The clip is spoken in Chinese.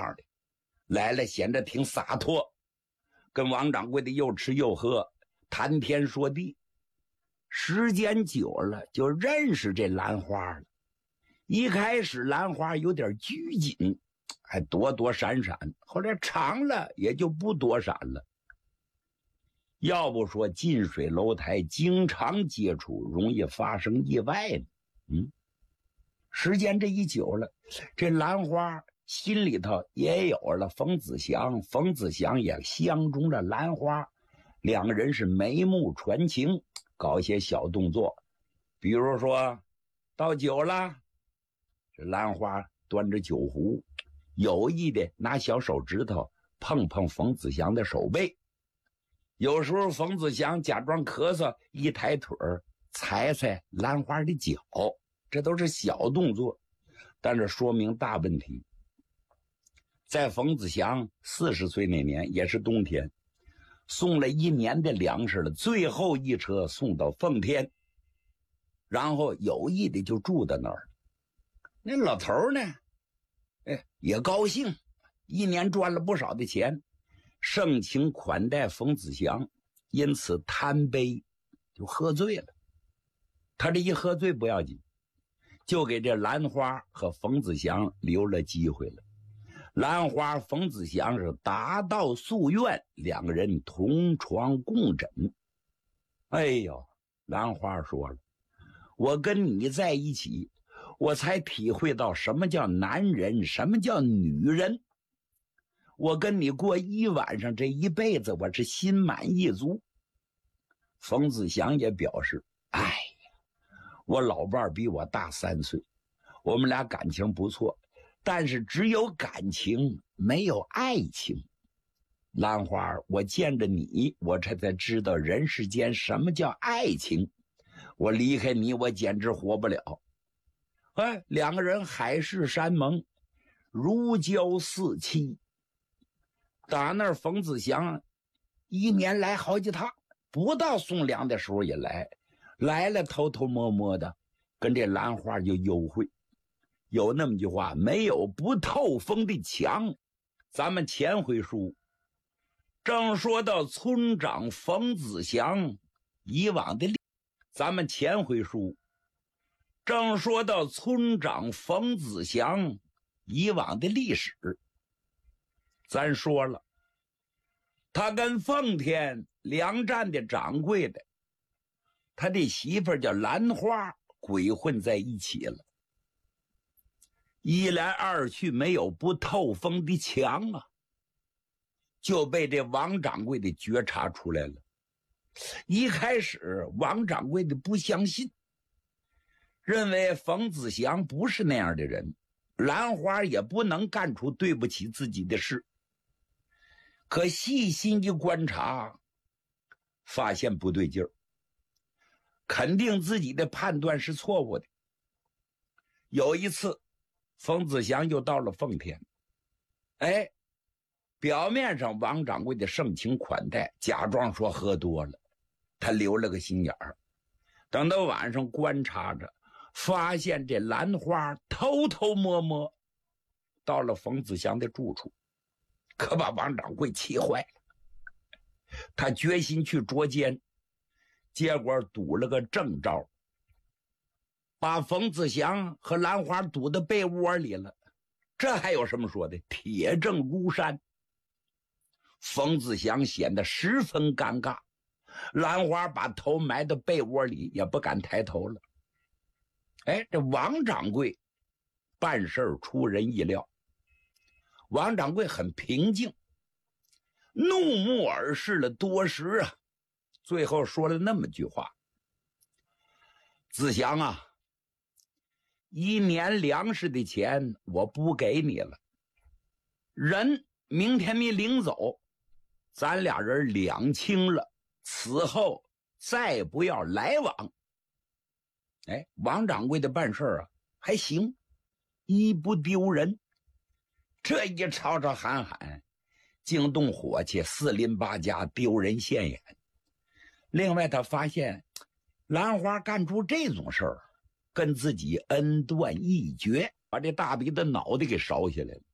样的，来了显得挺洒脱，跟王掌柜的又吃又喝，谈天说地。时间久了就认识这兰花了。一开始兰花有点拘谨，还躲躲闪闪，后来长了也就不躲闪了。要不说近水楼台经常接触容易发生意外呢。时间这一久了，这兰花心里头也有了冯子祥，冯子祥也相中了兰花，两个人是眉目传情，搞一些小动作，比如说倒酒了，这兰花端着酒壶，有意的拿小手指头碰碰冯子祥的手背，有时候冯子祥假装咳嗽，一抬腿踩踩兰花的脚，这都是小动作，但是说明大问题。在冯子祥40岁那年，也是冬天，送了1年的粮食了，最后一车送到奉天，然后有意的就住在那儿。那老头呢，也高兴，1年赚了不少的钱，盛情款待冯子祥，因此贪杯就喝醉了。他这一喝醉不要紧，就给这兰花和冯子祥留了机会了。兰花、冯子祥是达到夙愿，两个人同床共枕。哎呦，兰花说了，我跟你在一起，我才体会到什么叫男人，什么叫女人。我跟你过一晚上，这一辈子我是心满意足。冯子祥也表示，哎呀，我老伴儿比我大3岁，我们俩感情不错，但是只有感情没有爱情。兰花，我见着你，我这才知道人世间什么叫爱情。我离开你，我简直活不了。两个人海誓山盟，如胶似漆。打那儿冯子祥1年来好几趟，不到送粮的时候也来了，偷偷摸摸的跟这兰花就幽会。有那么句话，没有不透风的墙。咱们前回书正说到村长冯子祥以往的咱们前回书正说到村长冯子祥以往的历史。咱说了，他跟奉天粮站的掌柜的，他的媳妇叫兰花，鬼混在一起了。一来二去，没有不透风的墙啊，就被这王掌柜的觉察出来了。一开始王掌柜的不相信，认为冯子祥不是那样的人，兰花也不能干出对不起自己的事。可细心一观察，发现不对劲儿，肯定自己的判断是错误的。有一次冯子祥又到了奉天，表面上王掌柜的盛情款待，假装说喝多了，他留了个心眼儿。等到晚上观察着，发现这兰花偷偷摸摸到了冯子祥的住处，可把王掌柜气坏了。他决心去捉奸，结果赌了个正招，把冯子祥和兰花堵到被窝里了。这还有什么说的？铁证如山。冯子祥显得十分尴尬，兰花把头埋到被窝里，也不敢抬头了。这王掌柜办事出人意料。王掌柜很平静，怒目而视了多时啊，最后说了那么句话：子祥啊，1年粮食的钱我不给你了，人明天你领走，咱俩人两清了，此后再不要来往。王掌柜的办事啊还行，一不丢人。这一吵吵喊喊，惊动火气，四邻八家，丢人现眼。另外他发现兰花干出这种事儿，跟自己恩断义绝，把这大鼻子脑袋给烧下来了。